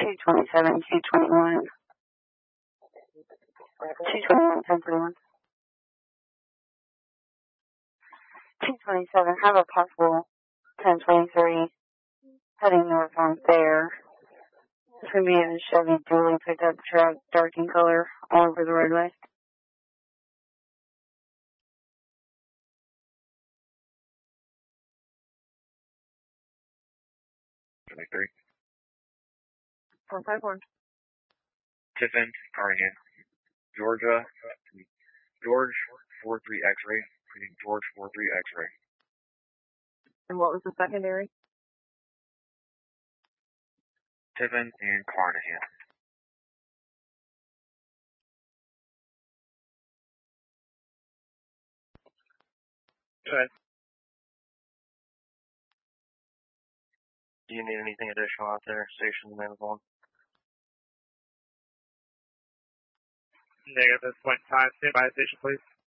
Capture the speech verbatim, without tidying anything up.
two twenty-seven, two twenty-one. two twenty-one, ten thirty-one. two twenty-seven, have a possible ten twenty-three heading north on there. It's going to be a Chevy dually pickup truck, dark in color, all over the roadway. twenty-three. four five one. Tiffin, Carnahan. Georgia, George four three X-ray, reading George four three X-ray. And what was the secondary? Tiffin and Carnahan. Okay. Do you need anything additional out there? Station available. Negative at this point in time. Stand by station, please.